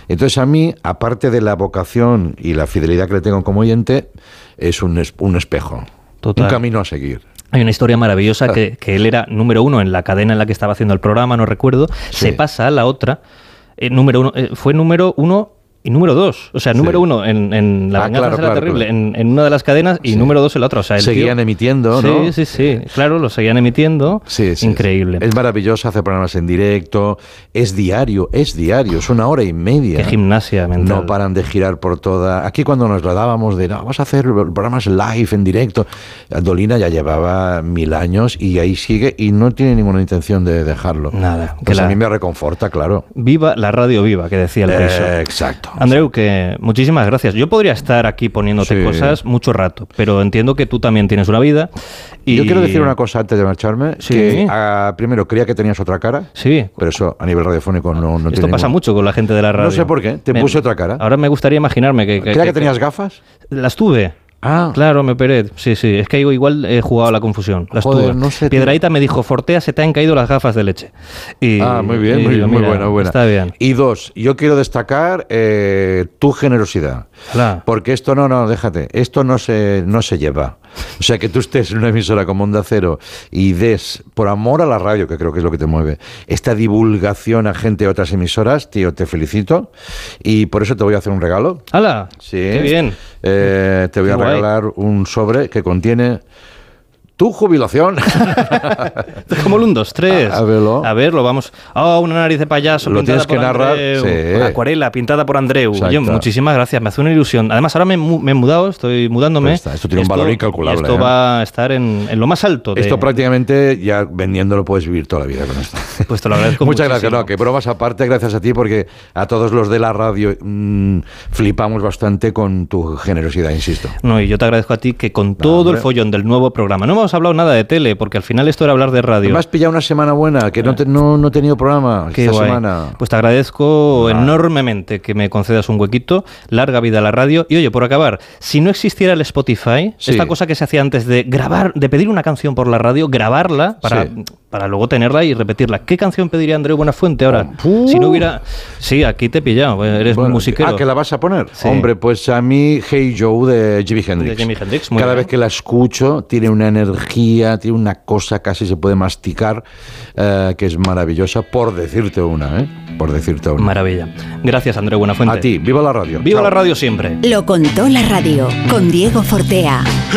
Entonces a mí, aparte de la vocación y la fidelidad que le tengo como oyente, es un espejo, Total. un camino a seguir. Hay una historia maravillosa que él era número 1 en la cadena en la que estaba haciendo el programa, no recuerdo, se pasa a la otra, número 1, fue número 1 y número 2, o sea, número 1 en La Venganza será terrible, claro. En una de las cadenas y número 2 en la otra. O sea, seguían emitiendo, ¿no? Sí, claro, lo seguían emitiendo. Increíble. Es maravilloso hacer programas en directo, es diario, es 1.5 horas. Qué gimnasia mental. No paran de girar por toda... Aquí cuando nos lo dábamos de, no, vamos a hacer programas live, en directo, Dolina ya llevaba 1000 años y ahí sigue y no tiene ninguna intención de dejarlo. Nada. Pues a mí me reconforta, claro. Viva la radio viva, que decía el Riso. Exacto. Andreu, que muchísimas gracias. Yo podría estar aquí poniéndote cosas mucho rato, pero entiendo que tú también tienes una vida. Y... Yo quiero decir una cosa antes de marcharme, que primero creía que tenías otra cara, pero eso a nivel radiofónico no tiene. Esto pasa mucho con la gente de la radio. No sé por qué, te puse otra cara. Ahora me gustaría imaginarme que... ¿Creía que tenías gafas? Las tuve. Claro, me operé. Sí, es que igual he jugado a la confusión. Las tuve. No sé, Piedrahíta me dijo, Fortea, se te han caído las gafas de leche. Muy bien, muy buena. Está bien. Y 2, yo quiero destacar tu generosidad. Claro. Porque esto déjate, esto no se lleva. O sea, que tú estés en una emisora como Onda Cero y des, por amor a la radio, que creo que es lo que te mueve, esta divulgación a gente de otras emisoras, tío, te felicito. Y por eso te voy a hacer un regalo. ¡Hala! Sí. ¡Qué bien! Te voy a regalar un sobre que contiene tu jubilación. Como el 1, 2, 3. A verlo, vamos. Una nariz de payaso. Lo tienes que narrar. Una acuarela pintada por Andreu. Oye, muchísimas gracias, me hace una ilusión. Además, ahora me he mudado, estoy mudándome. Pues esto tiene un valor incalculable. Esto va a estar en lo más alto. Esto prácticamente, ya vendiéndolo, puedes vivir toda la vida con esto. Pues te lo agradezco Muchas muchísimo. gracias. Que bromas aparte, gracias a ti, porque a todos los de la radio flipamos bastante con tu generosidad, insisto. No, y yo te agradezco a ti que con todo el follón del nuevo programa, no hemos hablado nada de tele, porque al final esto era hablar de radio. Me has pillado una semana buena, que no he tenido programa esta semana. Pues te agradezco enormemente que me concedas un huequito. Larga vida a la radio. Y oye, por acabar, si no existiera el Spotify, esta cosa que se hacía antes de grabar, de pedir una canción por la radio, grabarla para luego tenerla y repetirla. ¿Qué canción pediría Andreu Buenafuente ahora? Si no hubiera... Sí, aquí te he pillado, eres muy musiquero. ¿Que la vas a poner? Sí. Hombre, pues a mí Hey Joe de Jimi Hendrix. De Jimi Hendrix, Cada vez que la escucho tiene una energía, tiene una cosa, casi se puede masticar, que es maravillosa, por decirte una, por decirte una. Maravilla. Gracias, Andreu Buenafuente. A ti, viva la radio. Viva la radio siempre. Lo contó la radio, con Diego Fortea.